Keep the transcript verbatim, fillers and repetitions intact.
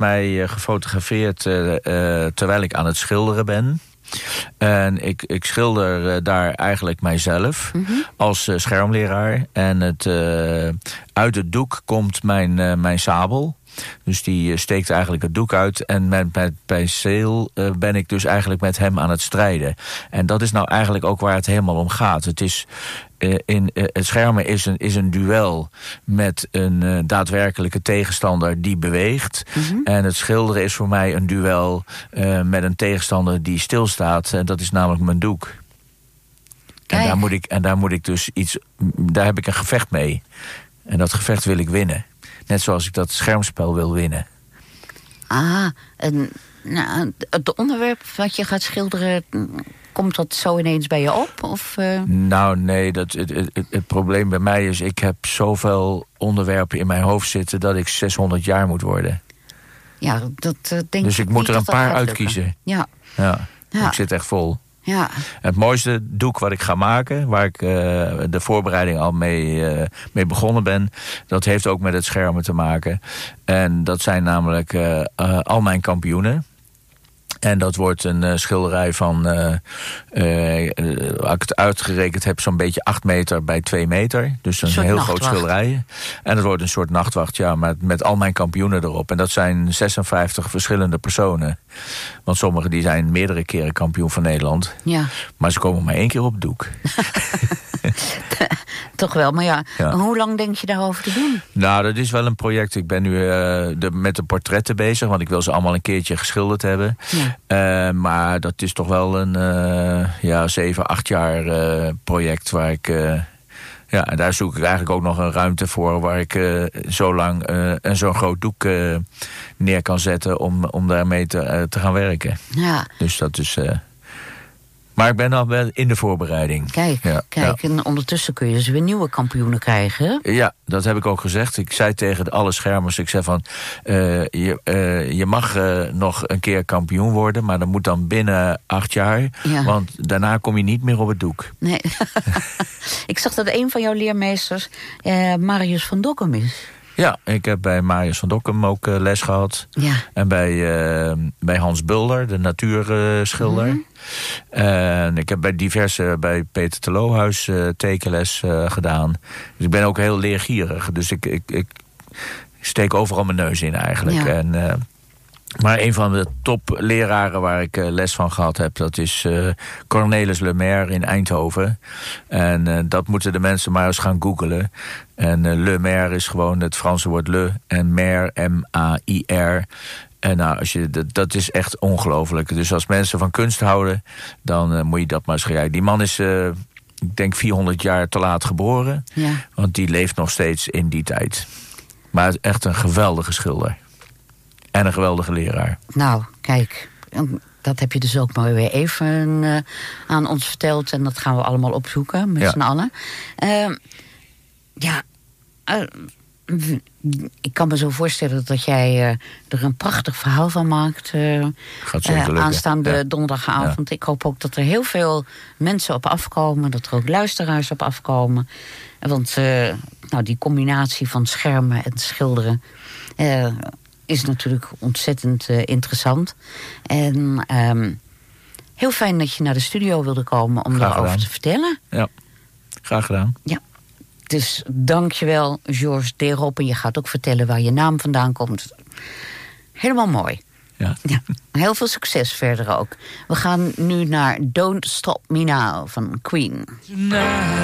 mij uh, gefotografeerd uh, uh, terwijl ik aan het schilderen ben. En ik, ik schilder uh, daar eigenlijk mijzelf mm-hmm. als uh, schermleraar. En het, uh, uit het doek komt mijn, uh, mijn sabel. Dus die steekt eigenlijk het doek uit. En met, met penseel uh, ben ik dus eigenlijk met hem aan het strijden. En dat is nou eigenlijk ook waar het helemaal om gaat. Het is... Uh, in, uh, het schermen is een, is een duel met een uh, daadwerkelijke tegenstander die beweegt. Mm-hmm. En het schilderen is voor mij een duel uh, met een tegenstander die stilstaat. En dat is namelijk mijn doek. En daar, moet ik, en daar moet ik dus iets... Daar heb ik een gevecht mee. En dat gevecht wil ik winnen. Net zoals ik dat schermspel wil winnen. Ah, en, nou, het onderwerp wat je gaat schilderen... Komt dat zo ineens bij je op? Of, uh... Nou, nee, dat, het, het, het probleem bij mij is... ik heb zoveel onderwerpen in mijn hoofd zitten... dat ik zeshonderd jaar moet worden. Ja, dat uh, denk Dus ik niet moet er een paar uitkiezen. Ja. Ja. ja. Ik zit echt vol. Ja. Het mooiste doek wat ik ga maken... waar ik uh, de voorbereiding al mee, uh, mee begonnen ben... dat heeft ook met het schermen te maken. En dat zijn namelijk uh, uh, al mijn kampioenen... En dat wordt een uh, schilderij van, uh, uh, uh, als ik het uitgerekend heb... zo'n beetje acht meter bij twee meter. Dus een, een heel nachtwacht. Groot schilderij. En het wordt een soort nachtwacht, ja, met, met al mijn kampioenen erop. En dat zijn zesenvijftig verschillende personen. Want sommigen die zijn meerdere keren kampioen van Nederland. Ja. Maar ze komen maar één keer op het doek. Toch wel, maar ja, ja. Hoe lang denk je daarover te doen? Nou, dat is wel een project. Ik ben nu uh, de, met de portretten bezig... want ik wil ze allemaal een keertje geschilderd hebben. Ja. Uh, maar dat is toch wel een uh, ja, zeven, acht jaar uh, project... waar ik... Uh, ja, en daar zoek ik eigenlijk ook nog een ruimte voor... waar ik uh, zo lang uh, een zo'n groot doek uh, neer kan zetten... om, om daarmee te, uh, te gaan werken. Ja. Dus dat is... Uh, Maar ik ben al wel in de voorbereiding. Kijk, ja, kijk ja. En ondertussen kun je dus weer nieuwe kampioenen krijgen. Ja, dat heb ik ook gezegd. Ik zei tegen alle schermers, ik zei van... Uh, je, uh, je mag uh, nog een keer kampioen worden... maar dat moet dan binnen acht jaar. Ja. Want daarna kom je niet meer op het doek. Nee. Ik zag dat een van jouw leermeesters uh, Marius van Dokkum is. Ja, ik heb bij Marius van Dokkum ook uh, les gehad. Ja. En bij, uh, bij Hans Bulder, de natuurschilder. Uh, mm-hmm. En ik heb bij diverse, bij Peter Telohuis uh, tekenles uh, gedaan. Dus ik ben ook heel leergierig. Dus ik, ik, ik steek overal mijn neus in eigenlijk. Ja. En, uh, maar een van de topleraren waar ik uh, les van gehad heb... dat is uh, Cornelis Lemaire in Eindhoven. En uh, dat moeten de mensen maar eens gaan googlen. En uh, Lemaire is gewoon het Franse woord le... en maire, M A I R... En nou, als je, dat, dat is echt ongelooflijk. Dus als mensen van kunst houden, dan uh, moet je dat maar eens kijken. Die man is, uh, ik denk, vierhonderd jaar te laat geboren. Ja. Want die leeft nog steeds in die tijd. Maar echt een geweldige schilder. En een geweldige leraar. Nou, kijk, dat heb je dus ook maar weer even uh, aan ons verteld. En dat gaan we allemaal opzoeken, met ja. z'n allen. Uh, ja, uh, ik kan me zo voorstellen dat jij uh, er een prachtig verhaal van maakt. Uh, Gaat zeker uh, aanstaande ja. donderdagavond. Ja. Ik hoop ook dat er heel veel mensen op afkomen. Dat er ook luisteraars op afkomen. Want uh, nou, die combinatie van schermen en schilderen... Uh, is natuurlijk ontzettend uh, interessant. En um, heel fijn dat je naar de studio wilde komen om Graag daarover gedaan. te vertellen. Ja, graag gedaan. Ja. Dus dankjewel, Georges Deroop. En je gaat ook vertellen waar je naam vandaan komt. Helemaal mooi. Ja. Ja. Heel veel succes verder ook. We gaan nu naar Don't Stop Me Now van Queen.